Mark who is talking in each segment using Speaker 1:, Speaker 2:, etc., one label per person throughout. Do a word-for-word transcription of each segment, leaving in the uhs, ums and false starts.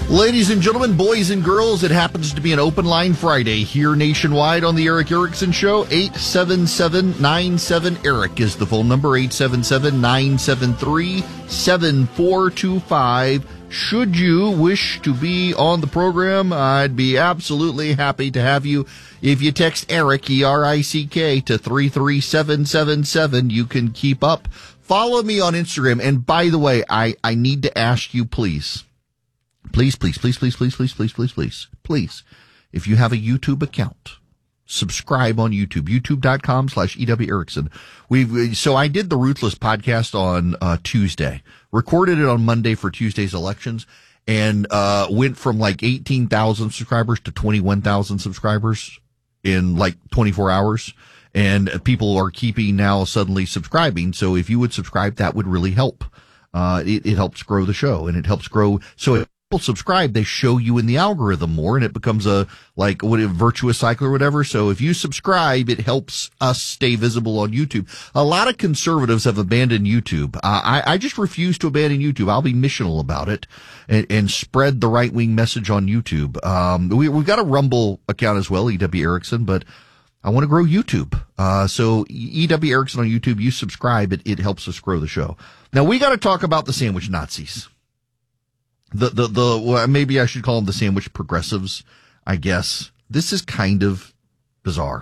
Speaker 1: Ladies and gentlemen, boys and girls, it happens to be an open line Friday here nationwide on the Erick Erickson Show. eight seven seven, nine seven, ERIC is the phone number, eight seven seven, nine seven three, seven four two five. Should you wish to be on the program, I'd be absolutely happy to have you. If you text ERIC, E R I C K, to three three seven seven seven, you can keep up. Follow me on Instagram. And by the way, I, I need to ask you, please. Please, please, please, please, please, please, please, please, please, please, if you have a YouTube account, subscribe on YouTube, youtube.com slash EW Erickson. We've, so I did the Ruthless podcast on uh, Tuesday, recorded it on Monday for Tuesday's elections, and uh, went from like eighteen thousand subscribers to twenty-one thousand subscribers in like twenty-four hours. And people are keeping now suddenly subscribing. So if you would subscribe, that would really help. Uh, it, it helps grow the show, and it helps grow. So if people subscribe, they show you in the algorithm more, and it becomes a, like, what a virtuous cycle or whatever. So if you subscribe, it helps us stay visible on YouTube. A lot of conservatives have abandoned YouTube. Uh, I, I just refuse to abandon YouTube. I'll be missional about it and, and spread the right wing message on YouTube. Um, we, we've got a Rumble account as well, E W Erickson, but I want to grow YouTube. Uh, so E W Erickson on YouTube, you subscribe, it, it helps us grow the show. Now we got to talk about the sandwich Nazis. The, the, the, well, maybe I should call them the sandwich progressives, I guess. This is kind of bizarre.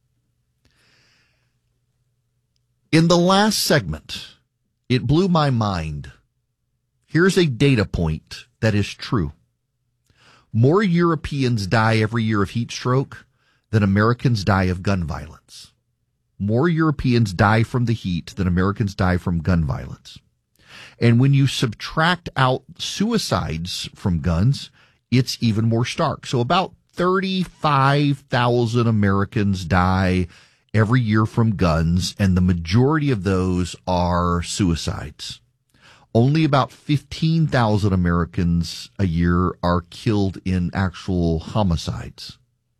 Speaker 1: In the last segment, it blew my mind. Here's a data point that is true. More Europeans die every year of heat stroke than Americans die of gun violence. More Europeans die from the heat than Americans die from gun violence. And when you subtract out suicides from guns, it's even more stark. So about thirty-five thousand Americans die every year from guns, and the majority of those are suicides. Only about fifteen thousand Americans a year are killed in actual homicides.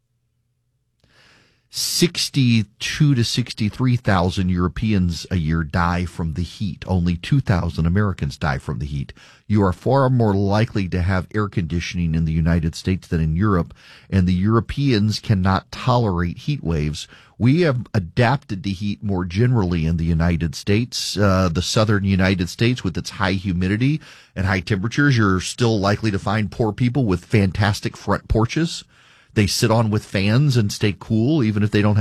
Speaker 1: sixty-two to sixty-three thousand Europeans a year die from the heat. Only two thousand Americans die from the heat. You are far more likely to have air conditioning in the United States than in Europe, and the Europeans cannot tolerate heat waves. We have adapted to heat more generally in the United States. Uh, the southern United States, with its high humidity and high temperatures, you're still likely to find poor people with fantastic front porches they sit on with fans and stay cool, even if they don't have